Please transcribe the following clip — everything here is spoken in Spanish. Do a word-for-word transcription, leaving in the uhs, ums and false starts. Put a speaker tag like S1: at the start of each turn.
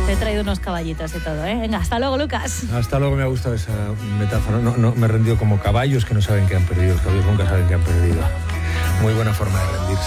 S1: Te he traído unos caballitos y todo, ¿eh? Venga, hasta luego, Lucas.
S2: Hasta luego, me ha gustado esa metáfora. No, no, me he rendido como caballos que no saben que han perdido. Los caballos nunca saben que han perdido. Muy buena forma de rendirse.